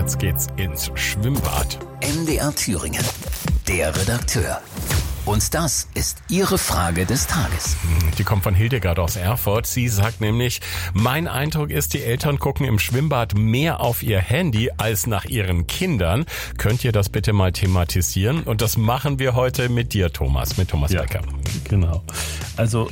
jetzt geht's ins Schwimmbad. MDR Thüringen, der Redakteur. Und das ist Ihre Frage des Tages. Die kommt von Hildegard aus Erfurt. Sie sagt nämlich, mein Eindruck ist, die Eltern gucken im Schwimmbad mehr auf ihr Handy als nach ihren Kindern. Könnt ihr das bitte mal thematisieren? Und das machen wir heute mit dir, Thomas, mit Thomas Becker. Genau. Also,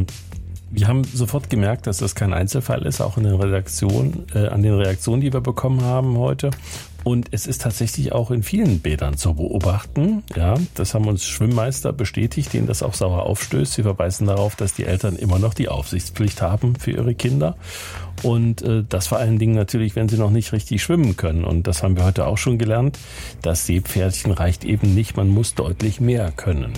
wir haben sofort gemerkt, dass das kein Einzelfall ist, auch in der Redaktion, an den Reaktionen, die wir bekommen haben heute. Und es ist tatsächlich auch in vielen Bädern zu beobachten. Ja, das haben uns Schwimmmeister bestätigt, denen das auch sauer aufstößt. Sie verweisen darauf, dass die Eltern immer noch die Aufsichtspflicht haben für ihre Kinder. Und das vor allen Dingen natürlich, wenn sie noch nicht richtig schwimmen können. Und das haben wir heute auch schon gelernt. Das Seepferdchen reicht eben nicht. Man muss deutlich mehr können.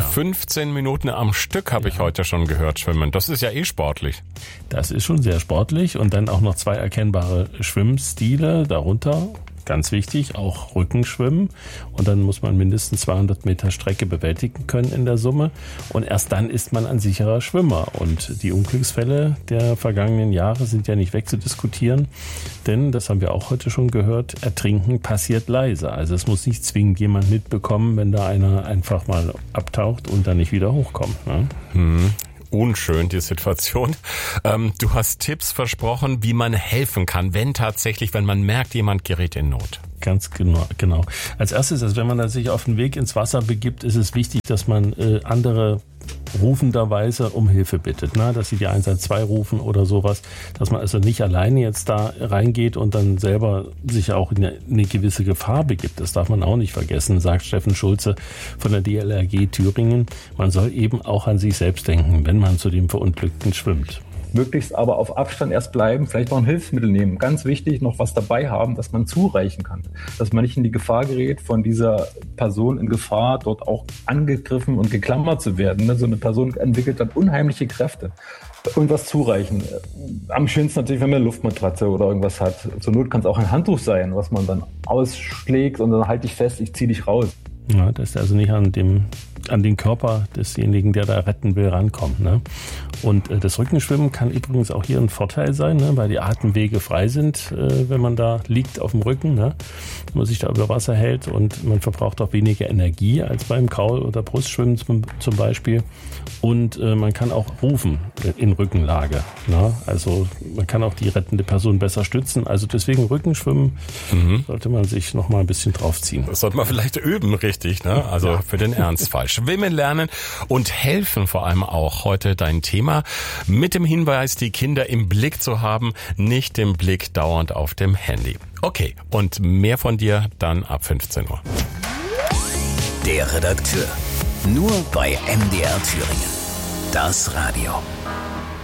15 Minuten am Stück habe ich heute schon gehört schwimmen. Das ist ja eh sportlich. Das ist schon sehr sportlich. Und dann auch noch 2 erkennbare Schwimmstile darunter. Ganz wichtig, auch Rückenschwimmen. Und dann muss man mindestens 200 Meter Strecke bewältigen können in der Summe. Und erst dann ist man ein sicherer Schwimmer. Und die Unglücksfälle der vergangenen Jahre sind ja nicht wegzudiskutieren. Denn, das haben wir auch heute schon gehört, Ertrinken passiert leise. Also es muss nicht zwingend jemand mitbekommen, wenn da einer einfach mal abtaucht und dann nicht wieder hochkommt. Ne? Unschön, die Situation. Du hast Tipps versprochen, wie man helfen kann, wenn man merkt, jemand gerät in Not. Ganz genau. Als erstes, also wenn man sich auf den Weg ins Wasser begibt, ist es wichtig, dass man andere rufenderweise um Hilfe bittet, dass sie die 112 rufen oder sowas, dass man also nicht alleine jetzt da reingeht und dann selber sich auch in eine gewisse Gefahr begibt. Das darf man auch nicht vergessen, sagt Steffen Schulze von der DLRG Thüringen. Man soll eben auch an sich selbst denken, wenn man zu dem Verunglückten schwimmt. Möglichst aber auf Abstand erst bleiben, vielleicht noch ein Hilfsmittel nehmen. Ganz wichtig, noch was dabei haben, dass man zureichen kann. Dass man nicht in die Gefahr gerät, von dieser Person in Gefahr, dort auch angegriffen und geklammert zu werden. So eine Person entwickelt dann unheimliche Kräfte. Irgendwas zureichen. Am schönsten natürlich, wenn man eine Luftmatratze oder irgendwas hat. Zur Not kann es auch ein Handtuch sein, was man dann ausschlägt und dann halte ich fest, ich ziehe dich raus. Ja, dass der also nicht an den Körper desjenigen, der da retten will, rankommt. Ne? Und das Rückenschwimmen kann übrigens auch hier ein Vorteil sein, weil die Atemwege frei sind, wenn man da liegt auf dem Rücken, wenn man sich da über Wasser hält, und man verbraucht auch weniger Energie als beim Kraul- oder Brustschwimmen zum Beispiel. Und man kann auch rufen in Rückenlage. Also man kann auch die rettende Person besser stützen. Also deswegen Rückenschwimmen sollte man sich noch mal ein bisschen draufziehen. Das sollte man vielleicht üben, richtig, ne? Also für den Ernstfall. Schwimmen lernen und helfen vor allem auch heute dein Thema. Mit dem Hinweis, die Kinder im Blick zu haben, nicht den Blick dauernd auf dem Handy. Okay, und mehr von dir dann ab 15 Uhr. Der Redakteur. Nur bei MDR Thüringen. Das Radio.